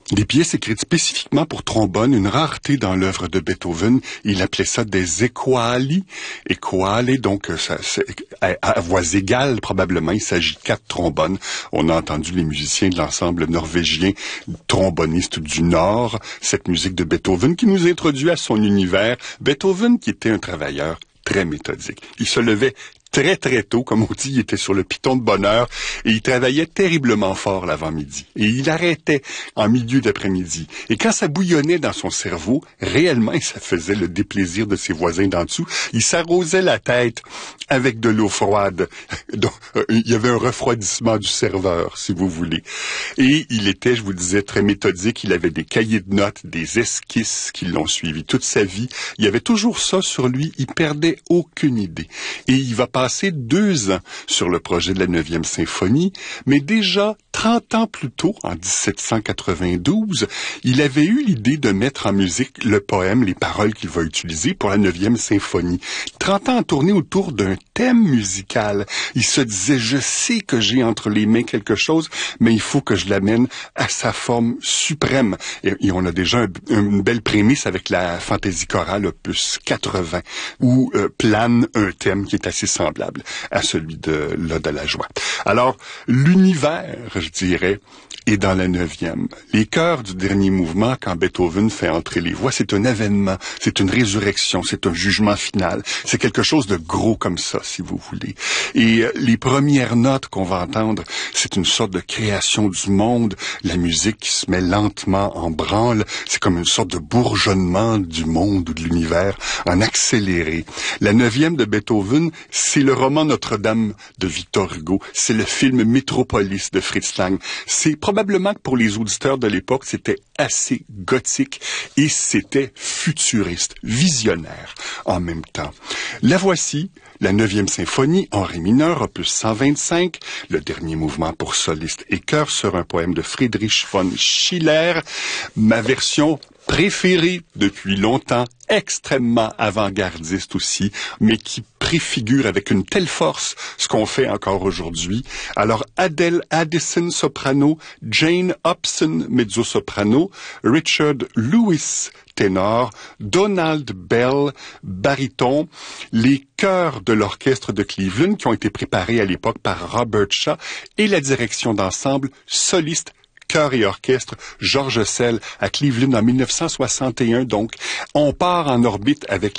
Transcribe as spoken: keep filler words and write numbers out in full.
Des pièces écrites spécifiquement pour trombone, une rareté dans l'œuvre de Beethoven. Il appelait ça des equali. Equale, donc ça, à, à voix égale probablement. Il s'agit de quatre trombones. On a entendu les musiciens de l'ensemble norvégien trombonistes du Nord. Cette musique de Beethoven qui nous introduit à son univers. Beethoven qui était un travailleur très méthodique. Il se levait très très tôt, comme on dit, il était sur le piton de bonne heure et il travaillait terriblement fort l'avant-midi. Et il arrêtait en milieu d'après-midi. Et quand ça bouillonnait dans son cerveau, réellement, ça faisait le déplaisir de ses voisins d'en dessous. Il s'arrosait la tête avec de l'eau froide. Donc, euh, il y avait un refroidissement du serveur, si vous voulez. Et il était, je vous disais, très méthodique. Il avait des cahiers de notes, des esquisses qui l'ont suivi toute sa vie. Il y avait toujours ça sur lui. Il perdait aucune idée. Et il va passé deux ans sur le projet de la neuvième symphonie, mais déjà trente ans plus tôt, en dix-sept cent quatre-vingt-douze, il avait eu l'idée de mettre en musique le poème, les paroles qu'il va utiliser pour la neuvième symphonie. trente ans à tourner autour d'un thème musical. Il se disait, je sais que j'ai entre les mains quelque chose, mais il faut que je l'amène à sa forme suprême. Et, et on a déjà un, une belle prémisse avec la fantaisie chorale opus quatre-vingts, où euh, plane un thème qui est assez semblable à celui de l'Ode à la joie. Alors, l'univers, je dirais, est dans la neuvième. Les chœurs du dernier mouvement, quand Beethoven fait entrer les voix, c'est un événement, c'est une résurrection, c'est un jugement final. C'est quelque chose de gros comme ça, si vous voulez. Et euh, les premières notes qu'on va entendre, c'est une sorte de création du monde, la musique qui se met lentement en branle, c'est comme une sorte de bourgeonnement du monde ou de l'univers en accéléré. La neuvième de Beethoven, c'est le roman Notre-Dame de Victor Hugo, c'est le film Métropolis de Fritz Lang. C'est probablement que pour les auditeurs de l'époque, c'était assez gothique et c'était futuriste, visionnaire en même temps. La voici, la neuvième symphonie en ré mineur, opus cent vingt-cinq, le dernier mouvement pour soliste et chœur sur un poème de Friedrich von Schiller, ma version préférée depuis longtemps, extrêmement avant-gardiste aussi, mais qui préfigure avec une telle force ce qu'on fait encore aujourd'hui. Alors, Adele Addison, soprano, Jane Hobson, mezzo-soprano, Richard Lewis, ténor, Donald Bell, baryton, les chœurs de l'orchestre de Cleveland qui ont été préparés à l'époque par Robert Shaw et la direction d'ensemble soliste chœur et orchestre, George Szell à Cleveland en mille neuf cent soixante et un. Donc, on part en orbite avec